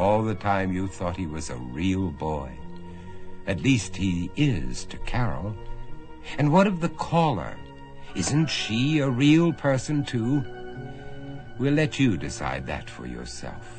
all the time you thought he was a real boy. At least he is to Carol. And what of the caller? Isn't she a real person, too? We'll let you decide that for yourself.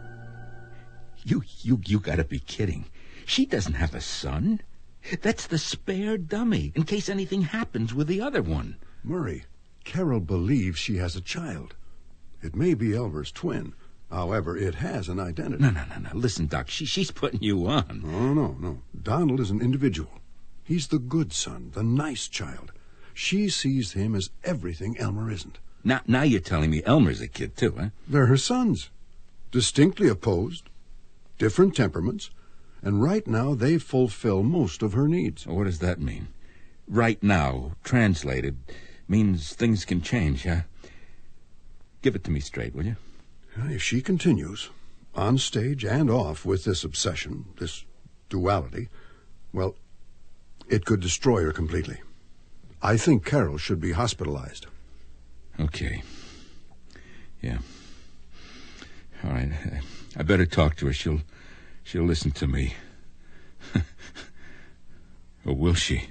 You gotta be kidding. She doesn't have a son. That's the spare dummy, in case anything happens with the other one. Murray, Carol believes she has a child. It may be Elmer's twin. However, it has an identity. No. Listen, Doc, she's putting you on. No. Donald is an individual. He's the good son, the nice child. She sees him as everything Elmer isn't. Now you're telling me Elmer's a kid, too, huh? They're her sons. Distinctly opposed, different temperaments, and right now they fulfill most of her needs. What does that mean? Right now, translated, means things can change, huh? Give it to me straight, will you? If she continues, on stage and off, with this obsession, this duality, well, it could destroy her completely. I think Carol should be hospitalized. Okay. Yeah. All right. I better talk to her. She'll listen to me. Or will she?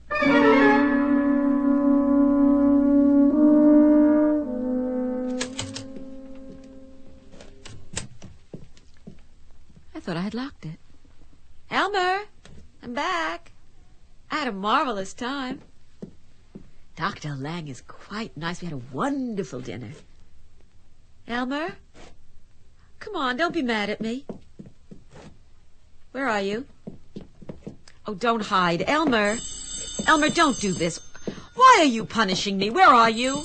I thought I had locked it. Elmer, I'm back. I had a marvelous time. Dr. Lang is quite nice. We had a wonderful dinner. Elmer? Come on, don't be mad at me. Where are you? Oh, don't hide. Elmer! Elmer, don't do this. Why are you punishing me? Where are you?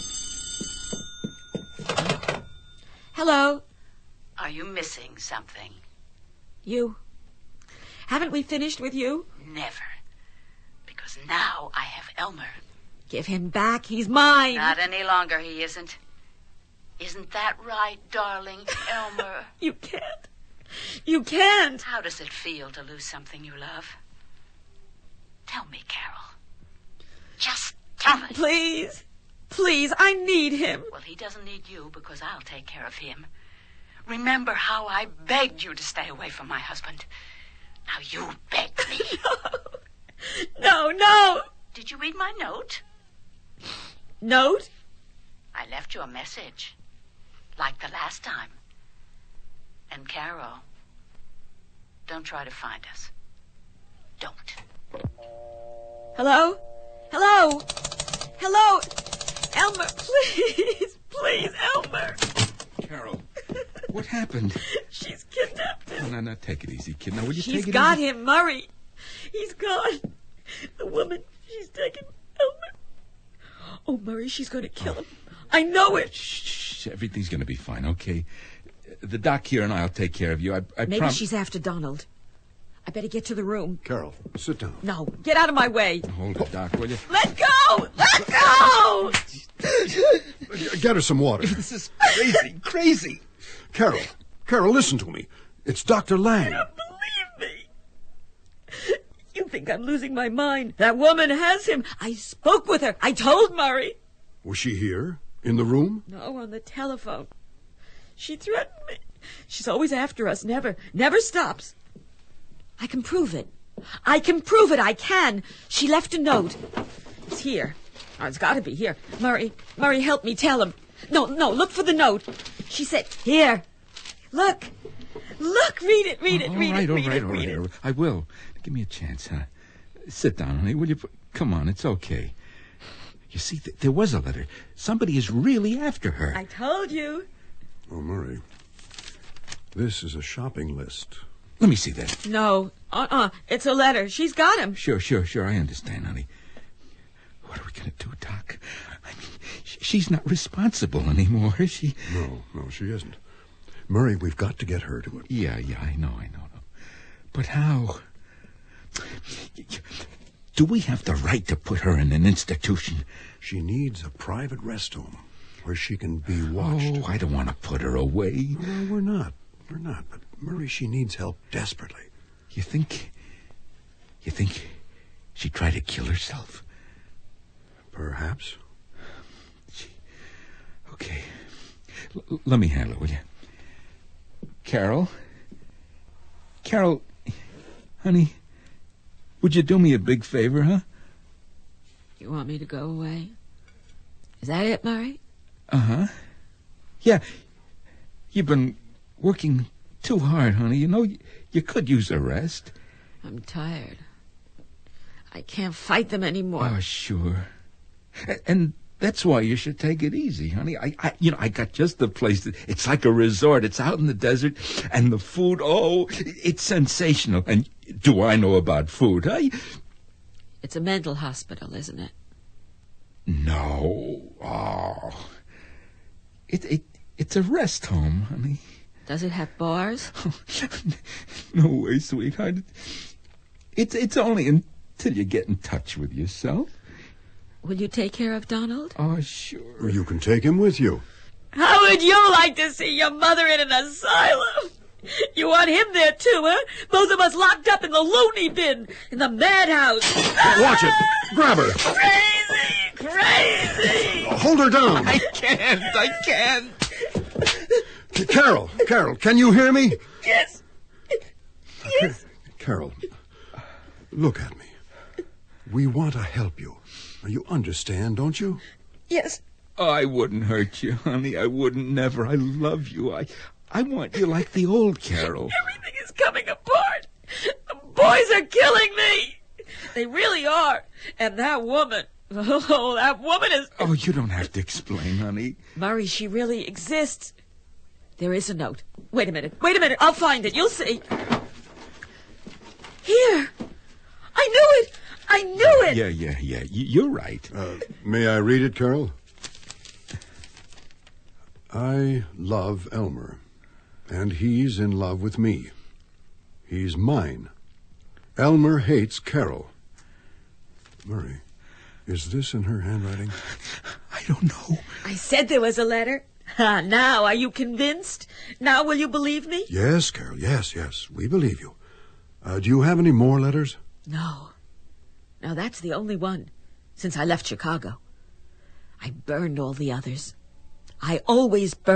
Hello? Are you missing something? You. Haven't we finished with you? Never. Because now I have Elmer. Give him back. He's mine. Not any longer, he isn't. Isn't that right, darling Elmer? You can't. You can't. How does it feel to lose something you love? Tell me, Carol. Just tell me. Please. Please, I need him. Well, he doesn't need you because I'll take care of him. Remember how I begged you to stay away from my husband. Now you beg me. No. Did you read my note? Note? I left you a message. Like the last time. And Carol, don't try to find us. Don't. Hello? Elmer, please. Please, Elmer. Carol, what happened? She's kidnapped him. No, take it easy, kid. Now, will you take it easy? She's got him, Murray. He's gone. The woman, she's taken Elmer. Oh, Murray, she's going to kill him. I know it. Shh. Everything's going to be fine, okay? The doc here and I'll take care of you. I Maybe she's after Donald. I better get to the room. Carol, sit down. No, get out of my way. Hold it, Doc, will you? Let go! Let go! Get her some water. This is crazy. Carol, listen to me. It's Dr. Lang. You don't believe me. You think I'm losing my mind. That woman has him. I spoke with her. I told Murray. Was she here? In the room? No, on the telephone. She threatened me. She's always after us. Never stops. I can prove it. I can. She left a note. It's here. Oh, it's got to be here. Murray, help me tell him. No, look for the note. She said, here. Look, read it. All right. I will. Give me a chance, huh? Sit down, honey, will you? Come on, it's okay. You see, there was a letter. Somebody is really after her. I told you. Oh, Murray, this is a shopping list. Let me see that. No, it's a letter. She's got him. Sure, I understand, honey. What are we going to do, Doc? I mean, she's not responsible anymore, is she? No, she isn't. Murray, we've got to get her to it. Yeah, I know. But how? Do we have the right to put her in an institution? She needs a private rest home where she can be watched. Oh, I don't want to put her away. No, we're not. But Murray, she needs help desperately. You think she'd try to kill herself? Perhaps. Okay. Let me handle it, will you? Carol, Carol, honey, would you do me a big favor, huh? You want me to go away? Is that it, Murray? Uh-huh. Yeah, you've been working too hard, honey. You know, you could use a rest. I'm tired. I can't fight them anymore. Oh, sure. And that's why you should take it easy, honey. I got just the place. It's like a resort. It's out in the desert, and the food, oh, it's sensational. And do I know about food, huh? It's a mental hospital, isn't it? No. Oh. It's a rest home, honey. Does it have bars? No way, sweetheart. It's only until you get in touch with yourself. Will you take care of Donald? Oh, sure. You can take him with you. How would you like to see your mother in an asylum? You want him there too, huh? Both of us locked up in the loony bin, in the madhouse. Watch it. Grab her. Crazy! Hold her down. I can't. Carol, can you hear me? Yes. Yes. Carol, look at me. We want to help you. You understand, don't you? Yes. I wouldn't hurt you, honey. I wouldn't, never. I love you. I want you like the old Carol. Everything is coming apart. The boys are killing me. They really are. And that woman, oh, that woman is... Oh, you don't have to explain, honey. Murray, she really exists. There is a note. Wait a minute. I'll find it. You'll see. Here. I knew it. Yeah. You're right. May I read it, Carol? I love Elmer, and he's in love with me. He's mine. Elmer hates Carol. Murray, is this in her handwriting? I don't know. I said there was a letter. Now, are you convinced? Now will you believe me? Yes, Carol, yes. We believe you. Do you have any more letters? No. No, that's the only one since I left Chicago. I burned all the others. I always burn